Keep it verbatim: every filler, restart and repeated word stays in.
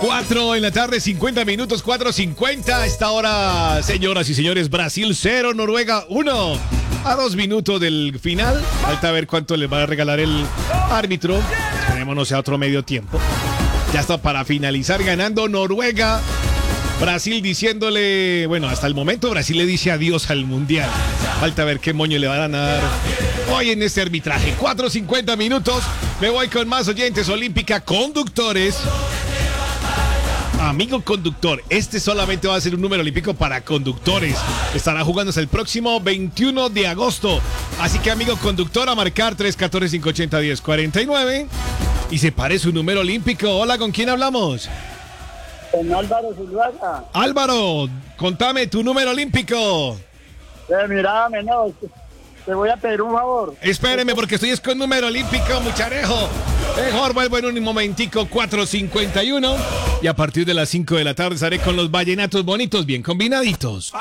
cuatro en la tarde, cincuenta minutos, cuatro cincuenta. A esta hora, señoras y señores, Brasil cero, Noruega uno. A dos minutos del final. Falta ver cuánto les va a regalar el árbitro. Esperemos no sea otro medio tiempo. Ya está para finalizar ganando Noruega. Brasil diciéndole, bueno, hasta el momento Brasil le dice adiós al Mundial. Falta ver qué moño le van a dar hoy en este arbitraje. cuatro cincuenta minutos. Me voy con más oyentes. Olímpica Conductores. Amigo conductor, este solamente va a ser un número olímpico para conductores. Estará jugándose el próximo veintiuno de agosto. Así que, amigo conductor, a marcar tres uno cuatro, cinco ocho cero, uno cero cuatro nueve. Y separe su número olímpico. Hola, ¿con quién hablamos? Con Álvaro Zuluaga. Álvaro, contame tu número olímpico. Eh, mira, menos. Te voy a pedir un favor. Espéreme, porque estoy con número olímpico, mucharejo. Mejor vuelvo en un momentico, cuatro cincuenta y uno. Y a partir de las cinco de la tarde estaré con los vallenatos bonitos, bien combinaditos.